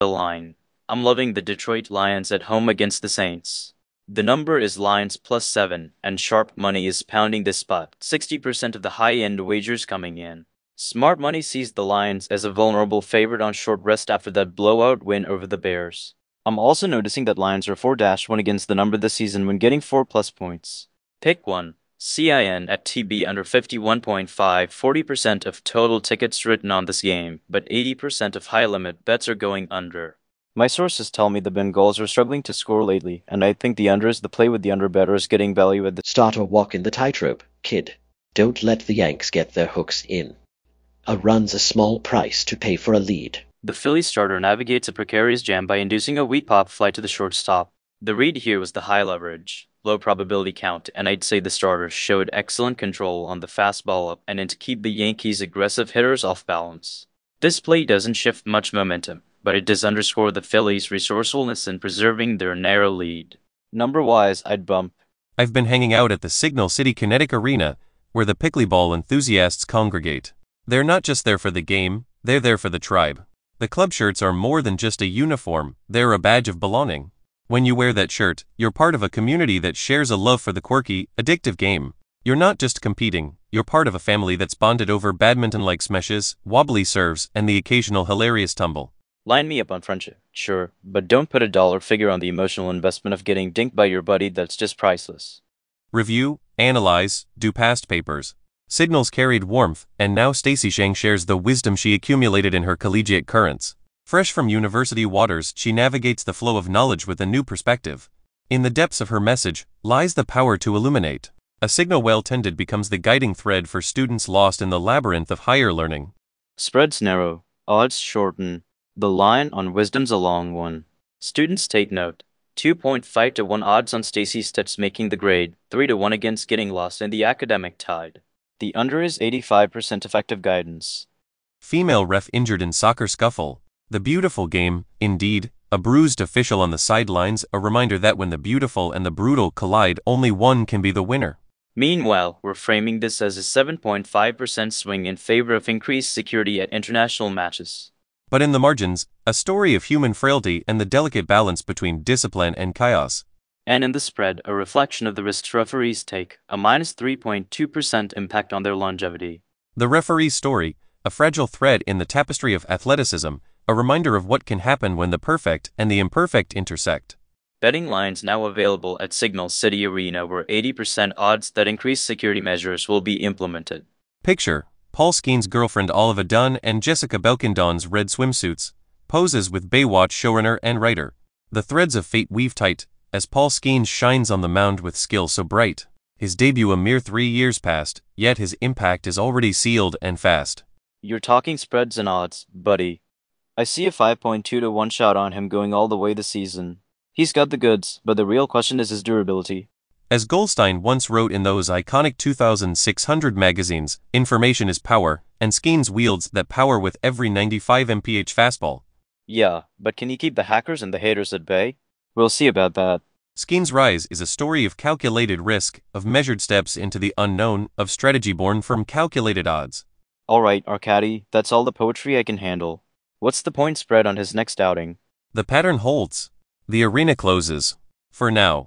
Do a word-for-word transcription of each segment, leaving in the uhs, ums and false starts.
The line. I'm loving the Detroit Lions at home against the Saints. The number is Lions plus seven, and sharp money is pounding this spot. sixty percent of the high-end wagers coming in. Smart money sees the Lions as a vulnerable favorite on short rest after that blowout win over the Bears. I'm also noticing that Lions are four to one against the number this season when getting four plus points. Pick one. C I N at T B under fifty-one point five, forty percent of total tickets written on this game, but eighty percent of high-limit bets are going under. My sources tell me the Bengals are struggling to score lately, and I think the under is the play with the under better is getting value at the start or walk in the tightrope, kid. Don't let the Yanks get their hooks in. A run's a small price to pay for a lead. The Phillies starter navigates a precarious jam by inducing a wheat pop fly to the shortstop. The read here was the high leverage, low probability count, and I'd say the starters showed excellent control on the fastball up and in to keep the Yankees' aggressive hitters off balance. This play doesn't shift much momentum, but it does underscore the Phillies' resourcefulness in preserving their narrow lead. Number-wise, I'd bump. I've been hanging out at the Signal City Kinetic Arena, where the pickleball enthusiasts congregate. They're not just there for the game, they're there for the tribe. The club shirts are more than just a uniform, they're a badge of belonging. When you wear that shirt, you're part of a community that shares a love for the quirky, addictive game. You're not just competing, you're part of a family that's bonded over badminton-like smashes, wobbly serves, and the occasional hilarious tumble. Line me up on friendship, sure, but don't put a dollar figure on the emotional investment of getting dinked by your buddy. That's just priceless. Review, analyze, do past papers. Signals carried warmth, and now Stacy Shang shares the wisdom she accumulated in her collegiate currents. Fresh from university waters, she navigates the flow of knowledge with a new perspective. In the depths of her message lies the power to illuminate. A signal well tended becomes the guiding thread for students lost in the labyrinth of higher learning. Spreads narrow, odds shorten. The line on wisdom's a long one. Students take note. two point five to one odds on Stacy Stitz making the grade, three to one against getting lost in the academic tide. The under is eighty-five percent effective guidance. Female ref injured in soccer scuffle. The beautiful game, indeed, a bruised official on the sidelines, a reminder that when the beautiful and the brutal collide, only one can be the winner. Meanwhile, we're framing this as a seven point five percent swing in favor of increased security at international matches. But in the margins, a story of human frailty and the delicate balance between discipline and chaos. And in the spread, a reflection of the risks referees take, a minus three point two percent impact on their longevity. The referee's story, a fragile thread in the tapestry of athleticism, a reminder of what can happen when the perfect and the imperfect intersect. Betting lines now available at Signal City Arena, where eighty percent odds that increased security measures will be implemented. Picture Paul Skeen's girlfriend Oliva Dunn and Jessica Belkin Dawn's red swimsuits, poses with Baywatch showrunner and writer. The threads of fate weave tight, as Paul Skeen shines on the mound with skill so bright. His debut a mere three years past, yet his impact is already sealed and fast. You're talking spreads and odds, buddy. I see a five point two to one shot on him going all the way this season. He's got the goods, but the real question is his durability. As Goldstein once wrote in those iconic two thousand six hundred magazines, information is power, and Skeens wields that power with every ninety-five mile per hour fastball. Yeah, but can he keep the hackers and the haters at bay? We'll see about that. Skeen's rise is a story of calculated risk, of measured steps into the unknown, of strategy born from calculated odds. Alright, Arcady, that's all the poetry I can handle. What's the point spread on his next outing? The pattern holds. The arena closes. For now.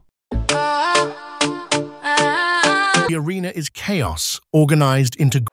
The arena is chaos, organized into...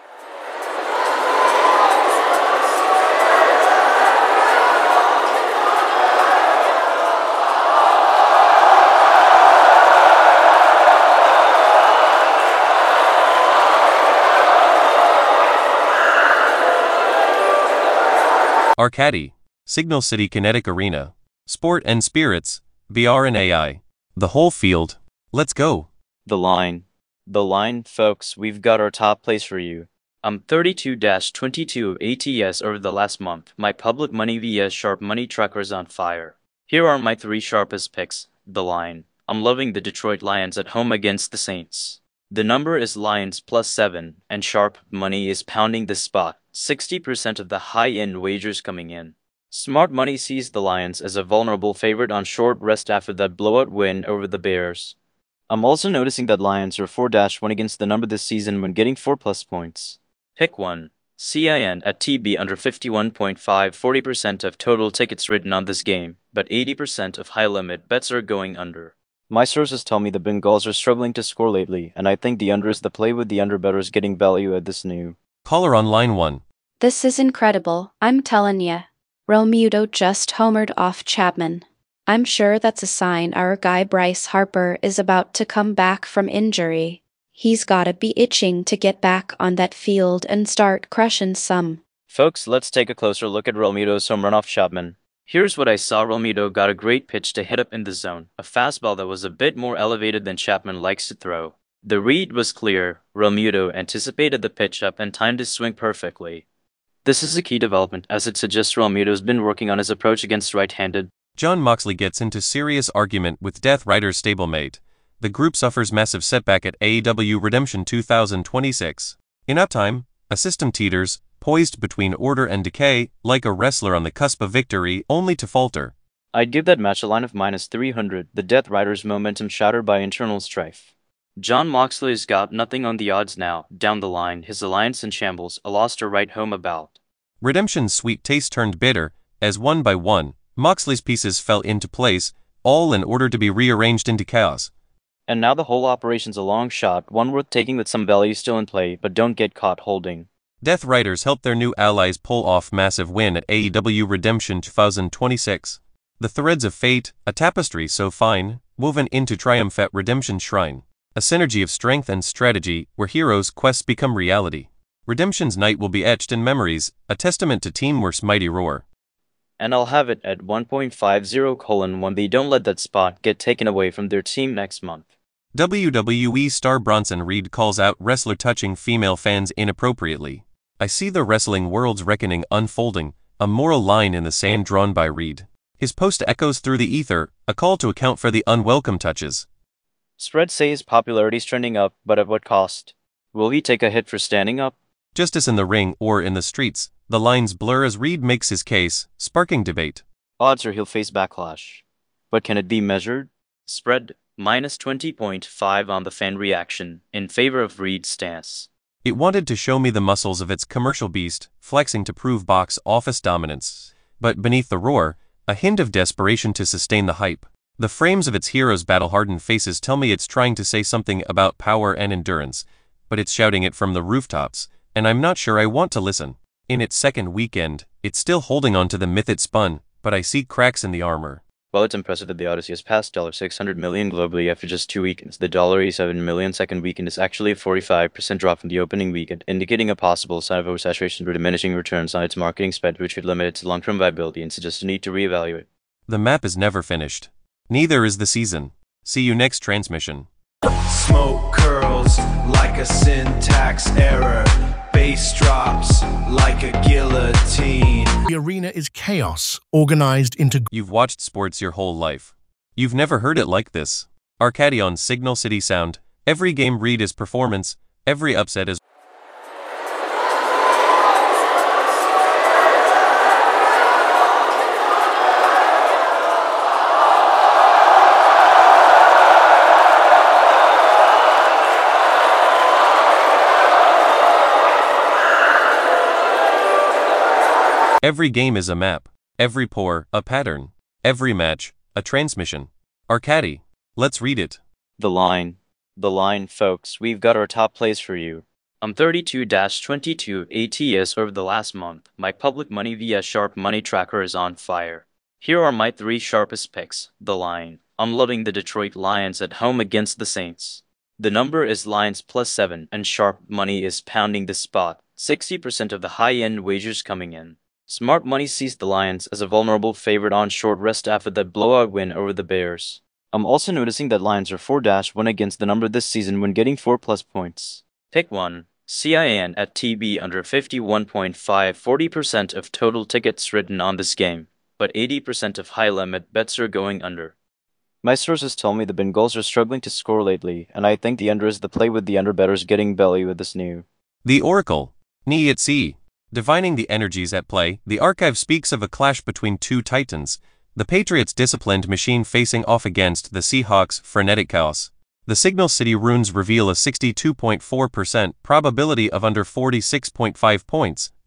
Arcady, Signal City Kinetic Arena, Sport and Spirits, V R and A I. The whole field. Let's go. The line. The line, folks, we've got our top place for you. I'm thirty-two twenty-two A T S over the last month. My public money vs sharp money tracker's on fire. Here are my three sharpest picks. The line. I'm loving the Detroit Lions at home against the Saints. The number is Lions plus seven, and sharp money is pounding the spot. sixty percent of the high-end wagers coming in. Smart money sees the Lions as a vulnerable favorite on short rest after that blowout win over the Bears. I'm also noticing that Lions are four to one against the number this season when getting four plus points. Pick one. C I N at T B under fifty-one point five, forty percent of total tickets written on this game, but eighty percent of high-limit bets are going under. My sources tell me the Bengals are struggling to score lately, and I think the under is the play with the under bettors getting value at this new. Caller on line one. This is incredible, I'm tellin' ya. Realmuto just homered off Chapman. I'm sure that's a sign our guy Bryce Harper is about to come back from injury. He's gotta be itching to get back on that field and start crushing some. Folks, let's take a closer look at Realmuto's home run off Chapman. Here's what I saw. Realmuto got a great pitch to hit up in the zone, a fastball that was a bit more elevated than Chapman likes to throw. The read was clear. Realmuto anticipated the pitch up and timed his swing perfectly. This is a key development, as it suggests Realmuto's been working on his approach against right-handed. Jon Moxley gets into serious argument with Death Rider's stablemate. The group suffers massive setback at A E W Redemption two thousand twenty-six. In uptime, a system teeters, poised between order and decay, like a wrestler on the cusp of victory, only to falter. I'd give that match a line of minus three hundred, the Death Rider's momentum shattered by internal strife. Jon Moxley's got nothing on the odds now. Down the line, his alliance in shambles, a loss to write home about. Redemption's sweet taste turned bitter, as one by one, Moxley's pieces fell into place, all in order to be rearranged into chaos. And now the whole operation's a long shot, one worth taking with some value still in play, but don't get caught holding. Death Riders helped their new allies pull off massive win at A E W Redemption two thousand twenty-six. The threads of fate, a tapestry so fine, woven into triumph at Redemption Shrine. A synergy of strength and strategy, where heroes' quests become reality. Redemption's night will be etched in memories, a testament to Teamwork's mighty roar. And I'll have it at one point five zero colon one. They don't let that spot get taken away from their team next month. W W E star Bronson Reed calls out wrestler touching female fans inappropriately. I see the wrestling world's reckoning unfolding, a moral line in the sand drawn by Reed. His post echoes through the ether, a call to account for the unwelcome touches. Spreads say his popularity's trending up, but at what cost? Will he take a hit for standing up? Justice in the ring or in the streets, the lines blur as Reed makes his case, sparking debate. Odds are he'll face backlash. But can it be measured? Spread minus twenty point five on the fan reaction, in favor of Reed's stance. It wanted to show me the muscles of its commercial beast, flexing to prove box office dominance. But beneath the roar, a hint of desperation to sustain the hype. The frames of its heroes' battle-hardened faces tell me it's trying to say something about power and endurance, but it's shouting it from the rooftops, and I'm not sure I want to listen. In its second weekend, it's still holding on to the myth it spun, but I see cracks in the armor. While it's impressive that the Odyssey has passed six hundred million dollars globally after just two weekends, the eighty-seven million dollars second weekend is actually a forty-five percent drop from the opening weekend, indicating a possible sign of oversaturation through diminishing returns on its marketing spend, which would limit its long-term viability and suggest a need to reevaluate. The map is never finished. Neither is the season. See you next transmission. Smoke curls like a syntax error. Bass drops like a guillotine. The arena is chaos, organized into... You've watched sports your whole life. You've never heard it like this. Arcady on Signal City Sound. Every game read is performance. Every upset is... Every game is a map. Every pour, a pattern. Every match, a transmission. Arcady. Let's read it. The line. The line, folks. We've got our top plays for you. I'm thirty-two twenty-two A T S over the last month. My public money via Sharp Money Tracker is on fire. Here are my three sharpest picks. The line. I'm loving the Detroit Lions at home against the Saints. The number is Lions plus seven, and Sharp Money is pounding the spot. sixty percent of the high-end wagers coming in. Smart Money sees the Lions as a vulnerable favorite on short rest after that blowout win over the Bears. I'm also noticing that Lions are four one against the number this season when getting four plus points. Pick one. C I N at T B under fifty-one point five, forty percent of total tickets written on this game, but eighty percent of high-limit bets are going under. My sources tell me the Bengals are struggling to score lately, and I think the under is the play with the under bettors getting value with this new. The Oracle. Ni at sea. Divining the energies at play, the archive speaks of a clash between two titans, the Patriots' disciplined machine facing off against the Seahawks' frenetic chaos. The Signal City runes reveal a sixty-two point four percent probability of under forty-six point five points,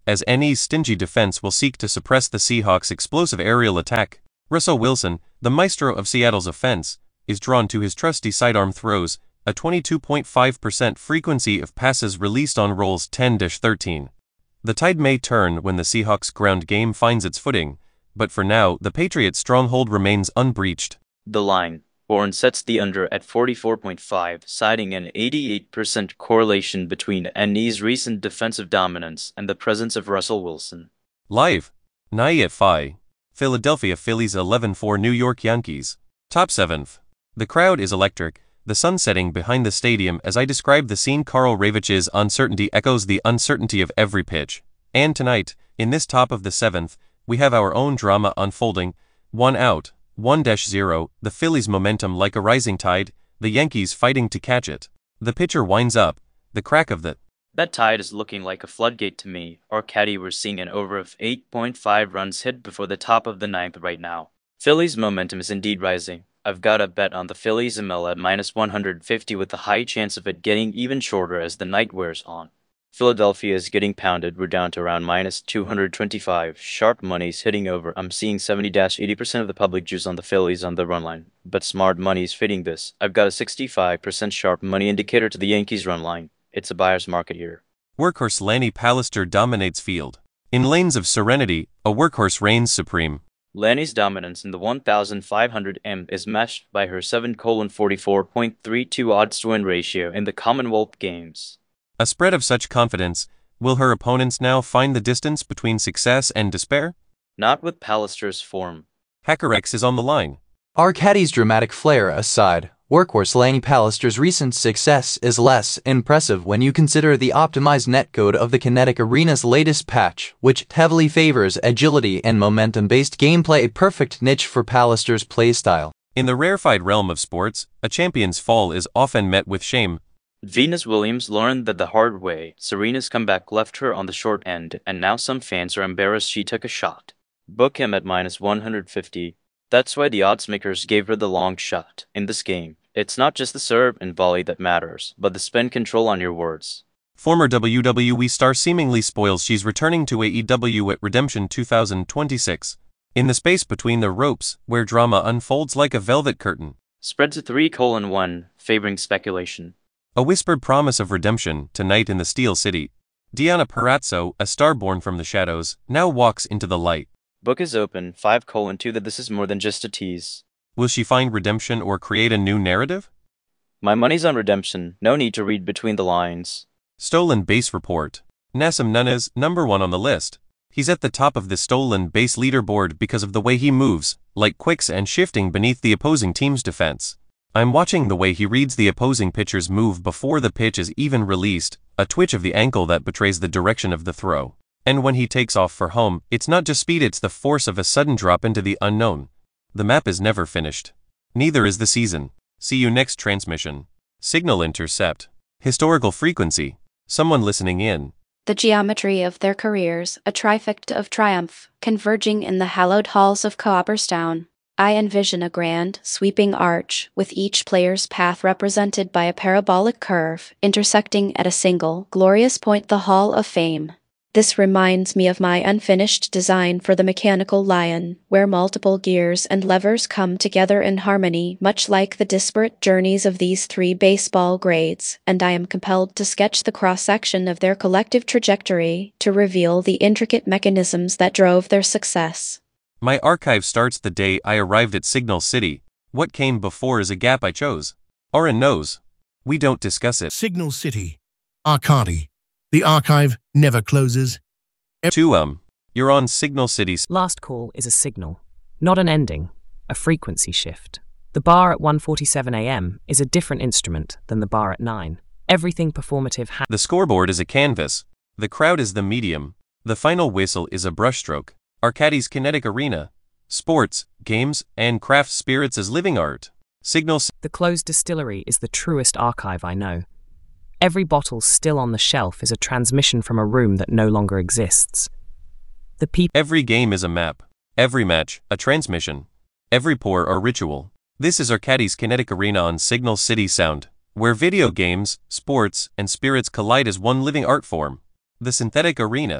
as N E's stingy defense will seek to suppress the Seahawks' explosive aerial attack. Russell Wilson, the maestro of Seattle's offense, is drawn to his trusty sidearm throws, a twenty-two point five percent frequency of passes released on rolls ten to thirteen. The tide may turn when the Seahawks' ground game finds its footing, but for now, the Patriots' stronghold remains unbreached. The line. Bourne sets the under at forty-four point five, citing an eighty-eight percent correlation between N E's recent defensive dominance and the presence of Russell Wilson. Live. Nye at five. Philadelphia Phillies eleven four New York Yankees. Top seventh. The crowd is electric, the sun setting behind the stadium as I describe the scene. Karl Ravitch's uncertainty echoes the uncertainty of every pitch. And tonight, in this top of the seventh, we have our own drama unfolding. One out, one to zero, the Phillies' momentum like a rising tide, the Yankees fighting to catch it. The pitcher winds up, the crack of the That tide is looking like a floodgate to me. Our caddy, we're seeing an over of eight point five runs hit before the top of the ninth right now. Phillies' momentum is indeed rising. I've got a bet on the Phillies M L at minus one hundred fifty with a high chance of it getting even shorter as the night wears on. Philadelphia is getting pounded. We're down to around minus two hundred twenty-five. Sharp money's hitting over. I'm seeing seventy to eighty percent of the public juice on the Phillies on the run line, but smart money's fitting this. I've got a sixty-five percent sharp money indicator to the Yankees run line. It's a buyer's market here. Workhorse Lanny Pallister dominates field. In lanes of serenity, a workhorse reigns supreme. Lanny's dominance in the fifteen hundred meters is matched by her seven to forty-four point three two odds-to-win ratio in the Commonwealth Games. A spread of such confidence, will her opponents now find the distance between success and despair? Not with Pallister's form. HackerX is on the line. Our caddy's dramatic flair aside, workhorse Lanny Pallister's recent success is less impressive when you consider the optimized netcode of the Kinetic Arena's latest patch, which heavily favors agility and momentum-based gameplay, a perfect niche for Pallister's playstyle. In the rarefied realm of sports, a champion's fall is often met with shame. Venus Williams learned that the hard way. Serena's comeback left her on the short end, and now some fans are embarrassed she took a shot. Book him at minus one hundred fifty. That's why the odds makers gave her the long shot. In this game, it's not just the serve and volley that matters, but the spin control on your words. Former W W E star seemingly spoils she's returning to A E W at Redemption two thousand twenty-six. In the space between the ropes, where drama unfolds like a velvet curtain. Spread to three colon one, favoring speculation. A whispered promise of redemption tonight in the Steel City. Deonna Purrazzo, a star born from the shadows, now walks into the light. Book is open, five colon two that this is more than just a tease. Will she find redemption or create a new narrative? My money's on redemption, no need to read between the lines. Stolen base report. Nassim Nunez, number one on the list. He's at the top of the stolen base leaderboard because of the way he moves, like quicks and shifting beneath the opposing team's defense. I'm watching the way he reads the opposing pitcher's move before the pitch is even released, a twitch of the ankle that betrays the direction of the throw. And when he takes off for home, it's not just speed, it's the force of a sudden drop into the unknown. The map is never finished. Neither is the season. See you next transmission. Signal intercept. Historical frequency. Someone listening in. The geometry of their careers, a trifecta of triumph, converging in the hallowed halls of Cooperstown. I envision a grand, sweeping arch, with each player's path represented by a parabolic curve, intersecting at a single, glorious point, the Hall of Fame. This reminds me of my unfinished design for the Mechanical Lion, where multiple gears and levers come together in harmony, much like the disparate journeys of these three baseball grades, and I am compelled to sketch the cross-section of their collective trajectory to reveal the intricate mechanisms that drove their success. My archive starts the day I arrived at Signal City. What came before is a gap I chose. Oren knows. We don't discuss it. Signal City. Arcadi. The archive never closes. Two um. You're on Signal City's. Last call is a signal, not an ending, a frequency shift. The bar at one forty-seven a m is a different instrument than the bar at nine. Everything performative ha- The scoreboard is a canvas. The crowd is the medium. The final whistle is a brushstroke. Arcadi's Kinetic Arena. Sports, games, and craft spirits as living art. Signal. The closed distillery is the truest archive I know. Every bottle still on the shelf is a transmission from a room that no longer exists. The people. Every game is a map. Every match, a transmission. Every pour, a ritual. This is Arcadi's Kinetic Arena on Signal City Sound, where video games, sports, and spirits collide as one living art form. The Synthetic Arena.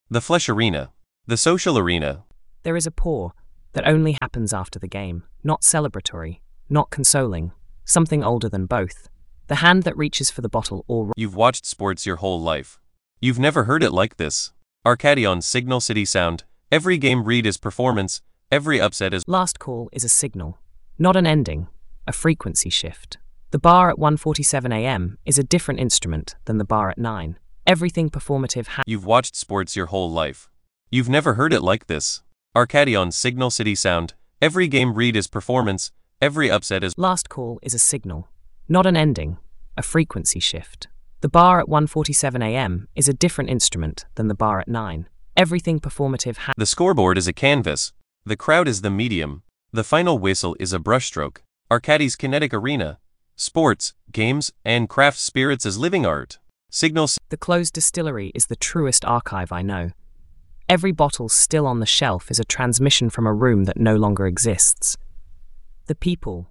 The flesh arena. The social arena. There is a pour that only happens after the game, not celebratory, not consoling, something older than both. The hand that reaches for the bottle or... You've watched sports your whole life. You've never heard it like this. Arcadi on Signal City Sound. Every game read is performance, every upset is... Last call is a signal, not an ending, a frequency shift. The bar at one forty-seven a m is a different instrument than the bar at nine. Everything performative ha- You've watched sports your whole life. You've never heard it like this. Arcadi on Signal City Sound. Every game read is performance, every upset is... Last call is a signal, not an ending, a frequency shift. The bar at one forty-seven a m is a different instrument than the bar at nine. Everything performative ha- The scoreboard is a canvas. The crowd is the medium. The final whistle is a brushstroke. Arcadi's kinetic arena. Sports, games, and craft spirits as living art. Signal... The closed distillery is the truest archive I know. Every bottle still on the shelf is a transmission from a room that no longer exists. The people.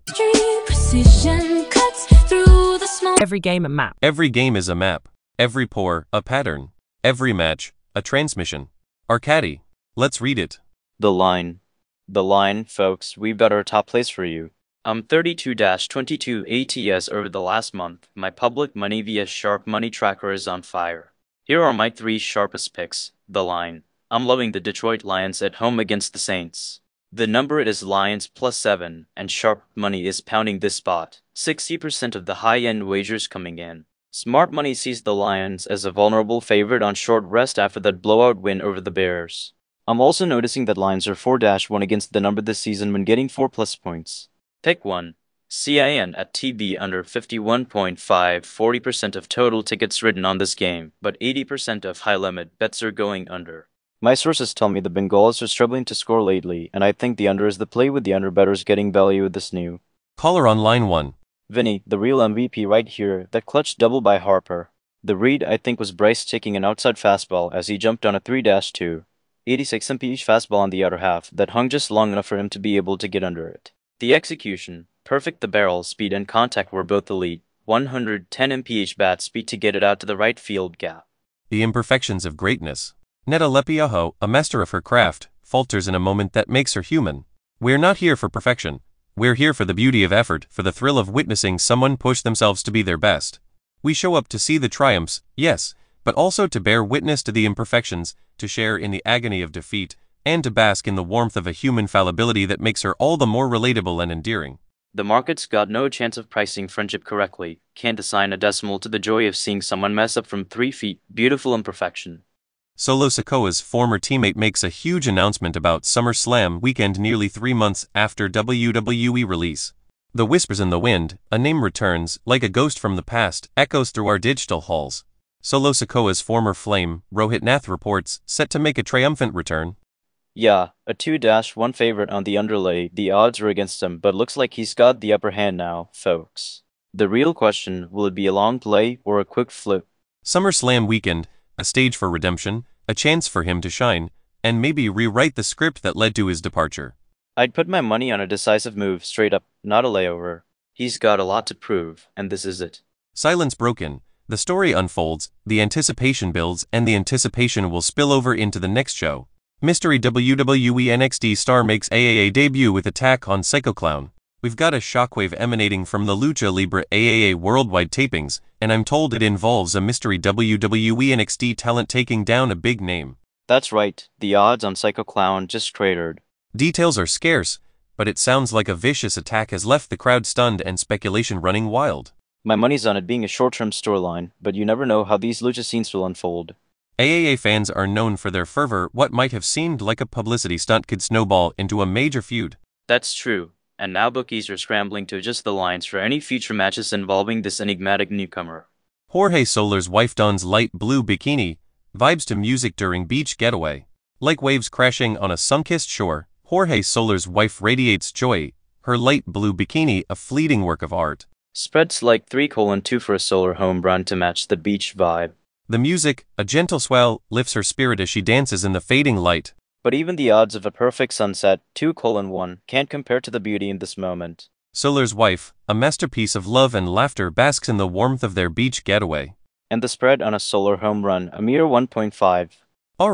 Precision cuts through the small. Every game a map. Every game is a map. Every pour, a pattern. Every match, a transmission. Arcadi. Let's read it. The line. The line, folks, we've got our top place for you. I'm thirty-two twenty-two A T S over the last month. My public money via Sharp Money Tracker is on fire. Here are my three sharpest picks. The line. I'm loving the Detroit Lions at home against the Saints. The number it is Lions plus seven, and Sharp Money is pounding this spot. sixty percent of the high-end wagers coming in. Smart Money sees the Lions as a vulnerable favorite on short rest after that blowout win over the Bears. I'm also noticing that Lions are four one against the number this season when getting four plus points. Pick one. C I N at T B under fifty-one point five, forty percent of total tickets written on this game, but eighty percent of high-limit bets are going under. My sources tell me the Bengals are struggling to score lately, and I think the under is the play with the under bettors getting value with this new. Caller on line one. Vinny, the real M V P right here, that clutch double by Harper. The read, I think, was Bryce taking an outside fastball as he jumped on a three two. eighty-six miles per hour fastball on the outer half that hung just long enough for him to be able to get under it. The execution, perfect. The barrel, speed, and contact were both elite. one hundred ten miles per hour bat speed to get it out to the right field gap. The imperfections of greatness. Netta Lepiaho, a master of her craft, falters in a moment that makes her human. We're not here for perfection. We're here for the beauty of effort, for the thrill of witnessing someone push themselves to be their best. We show up to see the triumphs, yes, but also to bear witness to the imperfections, to share in the agony of defeat, and to bask in the warmth of a human fallibility that makes her all the more relatable and endearing. The market's got no chance of pricing friendship correctly, can't assign a decimal to the joy of seeing someone mess up from three feet, beautiful imperfection. Solo Sikoa's former teammate makes a huge announcement about SummerSlam weekend nearly three months after W W E release. The whispers in the wind, a name returns, like a ghost from the past, echoes through our digital halls. Solo Sikoa's former flame, Rohit Nath reports, set to make a triumphant return. Yeah, a two one favorite on the underlay, the odds are against him, but looks like he's got the upper hand now, folks. The real question, will it be a long play or a quick flip? SummerSlam weekend, a stage for redemption, a chance for him to shine, and maybe rewrite the script that led to his departure. I'd put my money on a decisive move, straight up, not a layover. He's got a lot to prove, and this is it. Silence broken. The story unfolds, the anticipation builds, and the anticipation will spill over into the next show. Mystery W W E N X T star makes A A A debut with attack on Psycho Clown. We've got a shockwave emanating from the Lucha Libre A A A worldwide tapings, and I'm told it involves a mystery W W E N X T talent taking down a big name. That's right, the odds on Psycho Clown just cratered. Details are scarce, but it sounds like a vicious attack has left the crowd stunned and speculation running wild. My money's on it being a short-term storyline, but you never know how these lucha scenes will unfold. A A A fans are known for their fervor. What might have seemed like a publicity stunt could snowball into a major feud. That's true, and now bookies are scrambling to adjust the lines for any future matches involving this enigmatic newcomer. Jorge Soler's wife dons light blue bikini, vibes to music during beach getaway. Like waves crashing on a sun-kissed shore, Jorge Soler's wife radiates joy, her light blue bikini a fleeting work of art. Spreads like three colon two for a Soler home run to match the beach vibe. The music, a gentle swell, lifts her spirit as she dances in the fading light. But even the odds of a perfect sunset, two colon one, can't compare to the beauty in this moment. Soler's wife, a masterpiece of love and laughter, basks in the warmth of their beach getaway. And the spread on a Soler home run, a mere one point five. Alright,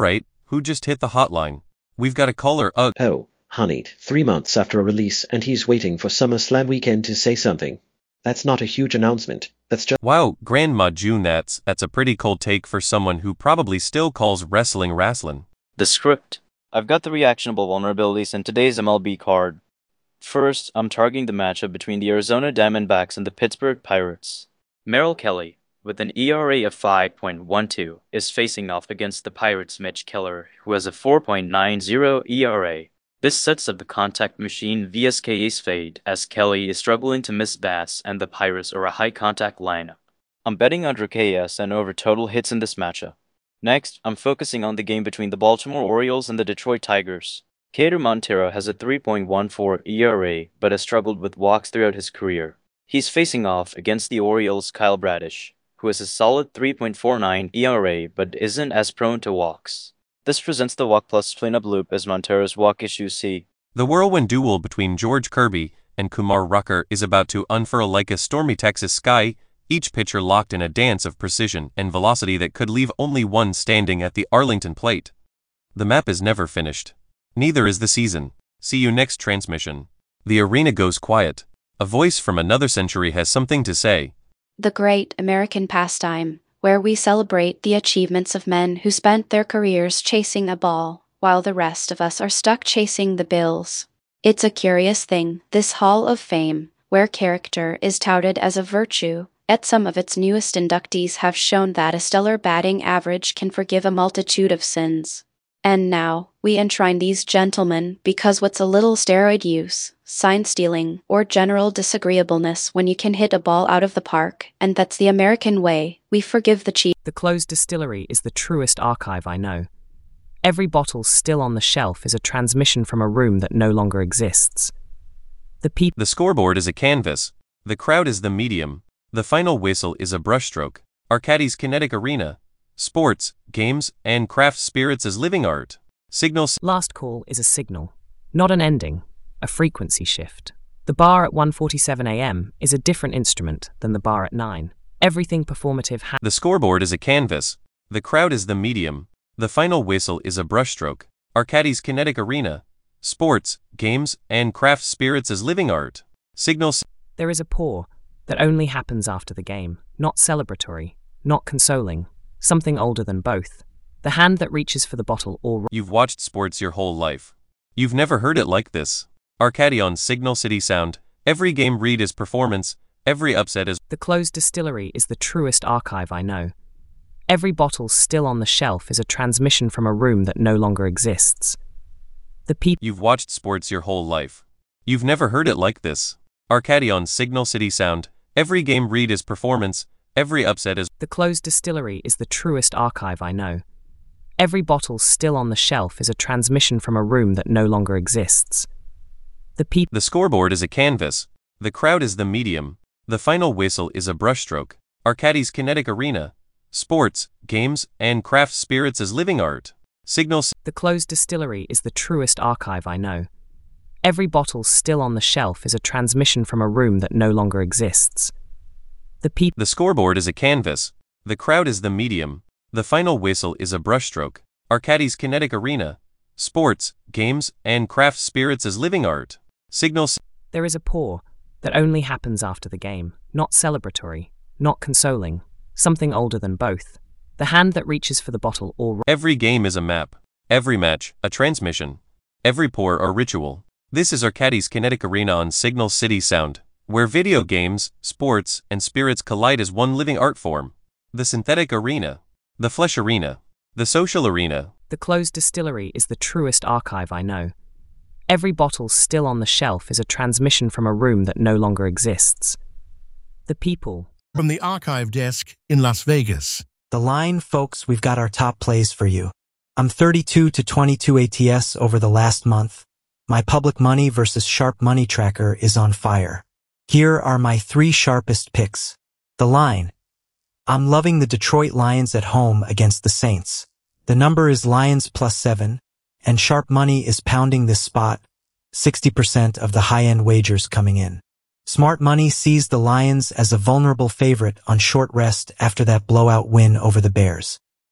Who just hit the hotline? We've got a caller. Ugh. Oh, honeyed, three months after a release and he's waiting for SummerSlam weekend to say something. That's not a huge announcement, that's just— Wow, Grandma June, that's, that's a pretty cold take for someone who probably still calls wrestling wrestling. The script. I've got the reactionable vulnerabilities in today's M L B card. First, I'm targeting the matchup between the Arizona Diamondbacks and the Pittsburgh Pirates. Merrill Kelly, with an E R A of five point one two, is facing off against the Pirates' Mitch Keller, who has a four point nine zero E R A. This sets up the contact machine V S K A's fade, as Kelly is struggling to miss bats and the Pirates are a high-contact lineup. I'm betting under K S and over total hits in this matchup. Next, I'm focusing on the game between the Baltimore Orioles and the Detroit Tigers. Kader Montero has a three point one four E R A, but has struggled with walks throughout his career. He's facing off against the Orioles' Kyle Bradish, who has a solid three point four nine E R A but isn't as prone to walks. This presents the walk plus cleanup loop as Montero's walk issue C. The whirlwind duel between George Kirby and Kumar Rucker is about to unfurl like a stormy Texas sky, each pitcher locked in a dance of precision and velocity that could leave only one standing at the Arlington plate. The map is never finished. Neither is the season. See you next transmission. The arena goes quiet. A voice from another century has something to say. The great American pastime, where we celebrate the achievements of men who spent their careers chasing a ball, while the rest of us are stuck chasing the bills. It's a curious thing, this Hall of Fame, where character is touted as a virtue, yet some of its newest inductees have shown that a stellar batting average can forgive a multitude of sins. And now, we enshrine these gentlemen because what's a little steroid use, sign stealing, or general disagreeableness when you can hit a ball out of the park, and that's the American way, we forgive the cheap. The closed distillery is the truest archive I know. Every bottle still on the shelf is a transmission from a room that no longer exists. The peop- The scoreboard is a canvas. The crowd is the medium. The final whistle is a brushstroke. Arcadi's kinetic arena. Sports, games, and craft spirits as living art. Signals. Last call is a signal, not an ending, a frequency shift. The bar at one forty-seven a m is a different instrument than the bar at nine. Everything performative ha- The scoreboard is a canvas. The crowd is the medium. The final whistle is a brushstroke. Arcadi's kinetic arena. Sports, games, and craft spirits as living art. Signals. There is a pour that only happens after the game, not celebratory, not consoling. Something older than both. The hand that reaches for the bottle or... You've watched sports your whole life. You've never heard it like this. Arcadi on Signal City Sound. Every game read is performance. Every upset is... The closed distillery is the truest archive I know. Every bottle still on the shelf is a transmission from a room that no longer exists. The people... You've watched sports your whole life. You've never heard it like this. Arcadi on Signal City Sound. Every game read is performance. Every upset is... The closed distillery is the truest archive I know. Every bottle still on the shelf is a transmission from a room that no longer exists. The peop- The scoreboard is a canvas. The crowd is the medium. The final whistle is a brushstroke. Arcadi's kinetic arena. Sports, games, and craft spirits as living art. Signals. The closed distillery is the truest archive I know. Every bottle still on the shelf is a transmission from a room that no longer exists. The peop- The scoreboard is a canvas. The crowd is the medium. The final whistle is a brushstroke. Arcadi's kinetic arena. Sports, games, and craft spirits as living art. Signals. There is a pour that only happens after the game, not celebratory, not consoling. Something older than both. The hand that reaches for the bottle or... Every game is a map. Every match, a transmission. Every pour, a ritual. This is Arcadi's kinetic arena on Signal City Sound, where video games, sports, and spirits collide as one living art form. The synthetic arena. The flesh arena. The social arena. The closed distillery is the truest archive I know. Every bottle still on the shelf is a transmission from a room that no longer exists. The people. From the archive desk in Las Vegas. The line, folks, we've got our top plays for you. I'm thirty-two to twenty-two A T S over the last month. My public money versus sharp money tracker is on fire. Here are my three sharpest picks. The line. I'm loving the Detroit Lions at home against the Saints. The number is Lions plus seven, and sharp money is pounding this spot, sixty percent of the high-end wagers coming in. Smart money sees the Lions as a vulnerable favorite on short rest after that blowout win over the Bears.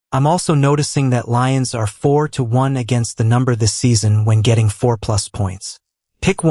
I'm also noticing that Lions are four to one against the number this season when getting four plus points. Pick one.